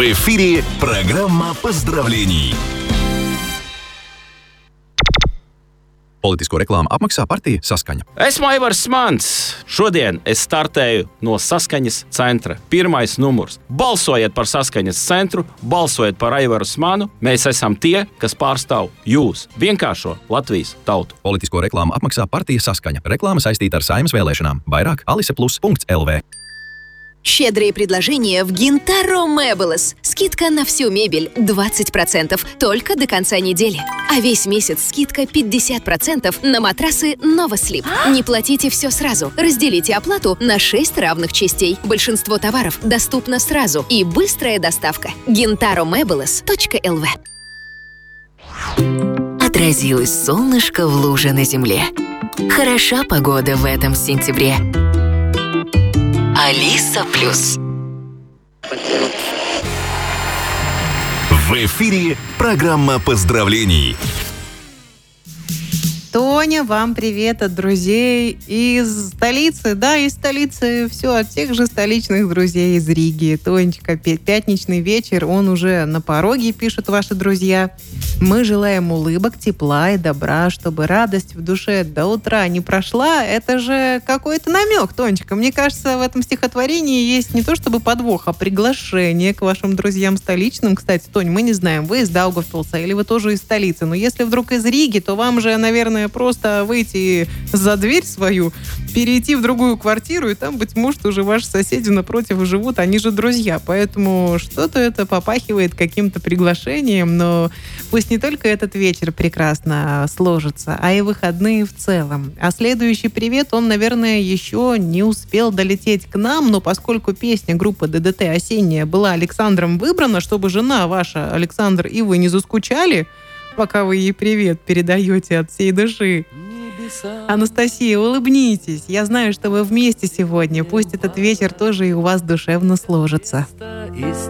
В эфире программа поздравлений. Politisko reklāmu apmaksā partija Saskaņa. Esmu Aivars Mans. Šodien es startēju no Saskaņas centra. Pirmais numurs. Balsojiet par Saskaņas centru, balsojiet par Aivaru Manu. Mēs esam tie, kas pārstāv jūs, vienkāršo Latvijas tautu. Politisko reklāmu apmaksā partija Saskaņa. Reklāma saistīta ar Saeimas vēlēšanām. Vairāk aliseplus.lv. Щедрые предложения в Гинтаро Мэблес. Скидка на всю мебель 20% только до конца недели. А весь месяц скидка 50% на матрасы Новослип. Не платите все сразу. Разделите оплату на 6 равных частей. Большинство товаров доступно сразу. И быстрая доставка. GintaroMebles.lv. Отразилось солнышко в луже на земле. Хороша погода в этом сентябре. Алиса Плюс. В эфире программа поздравлений. Тоня, вам привет от друзей из столицы. Да, из столицы. Все от тех же столичных друзей из Риги. Тонечка, пятничный вечер, он уже на пороге, пишут ваши друзья. Мы желаем улыбок, тепла и добра, чтобы радость в душе до утра не прошла. Это же какой-то намек, Тонечка. Мне кажется, в этом стихотворении есть не то чтобы подвох, а приглашение к вашим друзьям столичным. Кстати, Тонь, мы не знаем, вы из Даугавпилса или вы тоже из столицы. Но если вдруг из Риги, то вам же, наверное, просто выйти за дверь свою, перейти в другую квартиру, и там, быть может, уже ваши соседи напротив живут, они же друзья. Поэтому что-то это попахивает каким-то приглашением, но пусть не только этот вечер прекрасно сложится, а и выходные в целом. А следующий привет, он, наверное, еще не успел долететь к нам, но поскольку песня группы ДДТ «Осенняя» была Александром выбрана, чтобы жена ваша, Александр, и вы не заскучали, пока вы ей привет передаете от всей души. Анастасия, улыбнитесь. Я знаю, что вы вместе сегодня. Пусть этот вечер тоже и у вас душевно сложится. Из